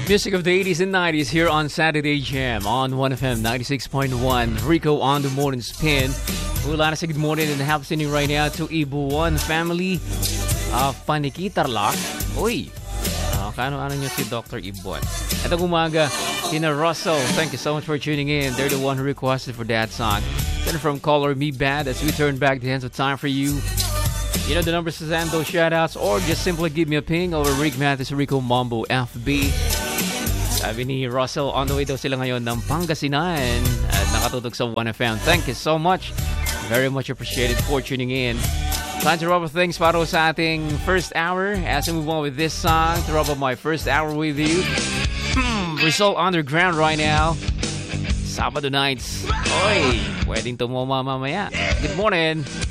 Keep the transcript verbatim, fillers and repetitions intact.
Music of the eighties and nineties here on Saturday Jam on one F M ninety-six point one. Rico on the morning spin. Wala na sa good morning and happening right now to Ibuan family of Panikitarlac. Uy, uh, kano-ano nyo si Doctor Ibuan. Itong umaga, Tina Russell, thank you so much for tuning in. They're the one who requested for that song. Then from Color Me Bad as we turn back the hands of time for you. You know the numbers to send those shoutouts or just simply give me a ping over Rick Mathis Rico Mambo F B. Sabi ni Russell, on the way daw sila ngayon ng Pangasinan at nakatutok sa one F M. Thank you so much. Very much appreciated for tuning in. Time to wrap up things para sa ating first hour as we move on with this song to wrap up my first hour with you. Hmm, Result Underground right now. Sabado nights. Oy, pwedeng tumuma mamaya. Good morning.